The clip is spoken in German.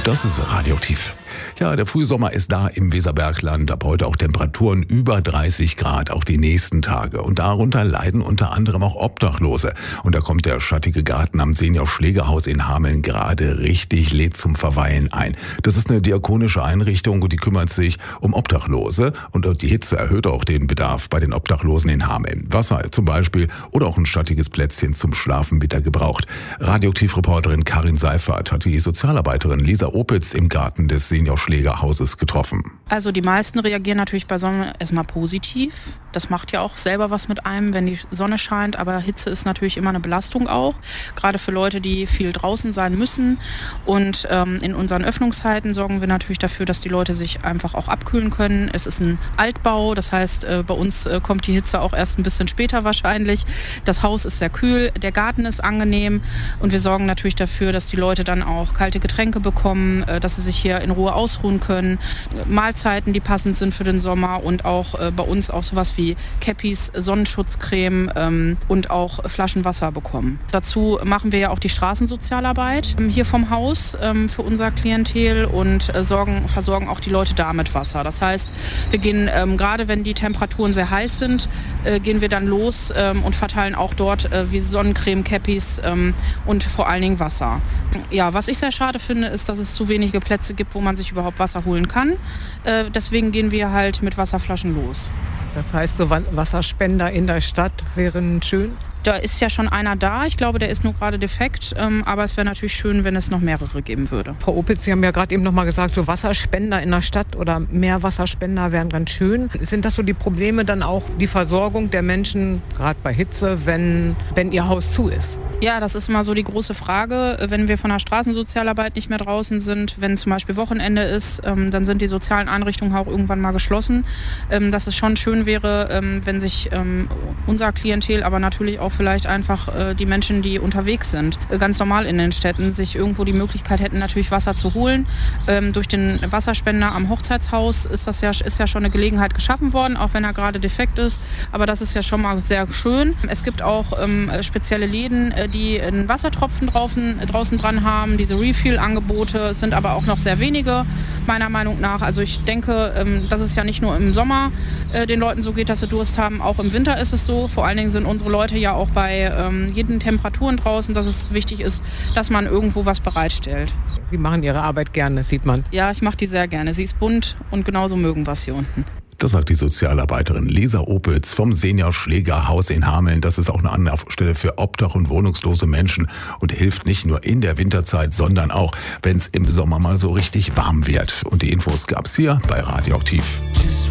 Das ist Radioaktiv. Ja, der Frühsommer ist da im Weserbergland. Ab heute auch Temperaturen über 30 Grad, auch die nächsten Tage. Und darunter leiden unter anderem auch Obdachlose. Und da kommt der schattige Garten am Senior-Schlägerhaus in Hameln gerade richtig lädt zum Verweilen ein. Das ist eine diakonische Einrichtung und die kümmert sich um Obdachlose. Und die Hitze erhöht auch den Bedarf bei den Obdachlosen in Hameln. Wasser zum Beispiel oder auch ein schattiges Plätzchen zum Schlafen wird da gebraucht. Radioaktiv-Reporterin Karin Seifert hat die Sozialarbeiterin Lisa Opitz im Garten des Senior-Schlägerhauses getroffen. Also die meisten reagieren natürlich bei Sonne erstmal positiv. Das macht ja auch selber was mit einem, wenn die Sonne scheint. Aber Hitze ist natürlich immer eine Belastung auch. Gerade für Leute, die viel draußen sein müssen. Und in unseren Öffnungszeiten sorgen wir natürlich dafür, dass die Leute sich einfach auch abkühlen können. Es ist ein Altbau, das heißt, bei uns kommt die Hitze auch erst ein bisschen später wahrscheinlich. Das Haus ist sehr kühl, der Garten ist angenehm. Und wir sorgen natürlich dafür, dass die Leute dann auch kalte Getränke bekommen, dass sie sich hier in Ruhe ausruhen können. Mahlzeiten, die passend sind für den Sommer und auch bei uns auch sowas wie Cappies, Sonnenschutzcreme und auch Flaschen Wasser bekommen. Dazu machen wir ja auch die Straßensozialarbeit hier vom Haus für unser Klientel und versorgen auch die Leute da mit Wasser. Das heißt, wir gehen, gerade wenn die Temperaturen sehr heiß sind, gehen wir dann los und verteilen auch dort wie Sonnencreme, Cappies und vor allen Dingen Wasser. Ja, was ich sehr schade finde, ist, dass es zu wenige Plätze gibt, wo man sich überhaupt Wasser holen kann. Deswegen gehen wir halt mit Wasserflaschen los. Das heißt, so Wasserspender in der Stadt wären schön? Da ist ja schon einer da. Ich glaube, der ist nur gerade defekt. Aber es wäre natürlich schön, wenn es noch mehrere geben würde. Frau Opitz, Sie haben ja gerade eben noch mal gesagt, so Wasserspender in der Stadt oder mehr Wasserspender wären ganz schön. Sind das so die Probleme dann auch, die Versorgung der Menschen, gerade bei Hitze, wenn ihr Haus zu ist? Ja, das ist mal so die große Frage. Wenn wir von der Straßensozialarbeit nicht mehr draußen sind, wenn zum Beispiel Wochenende ist, dann sind die sozialen Einrichtungen auch irgendwann mal geschlossen. Dass es schon schön wäre, wenn sich unser Klientel, aber natürlich auch vielleicht einfach die Menschen, die unterwegs sind, ganz normal in den Städten, sich irgendwo die Möglichkeit hätten, natürlich Wasser zu holen. Durch den Wasserspender am Hochzeitshaus ist ja schon eine Gelegenheit geschaffen worden, auch wenn er gerade defekt ist. Aber das ist ja schon mal sehr schön. Es gibt auch spezielle Läden, die einen Wassertropfen draußen dran haben. Diese Refill-Angebote sind aber auch noch sehr wenige, meiner Meinung nach. Also ich denke, dass es ja nicht nur im Sommer den Leuten so geht, dass sie Durst haben. Auch im Winter ist es so. Vor allen Dingen sind unsere Leute ja auch bei jeden Temperaturen draußen, dass es wichtig ist, dass man irgendwo was bereitstellt. Sie machen Ihre Arbeit gerne, sieht man. Ja, ich mache die sehr gerne. Sie ist bunt und genauso mögen wir es hier unten. Das sagt die Sozialarbeiterin Lisa Opitz vom Senior-Schlägerhaus in Hameln. Das ist auch eine Anlaufstelle für obdach- und wohnungslose Menschen und hilft nicht nur in der Winterzeit, sondern auch, wenn es im Sommer mal so richtig warm wird. Und die Infos gab's hier bei Radioaktiv.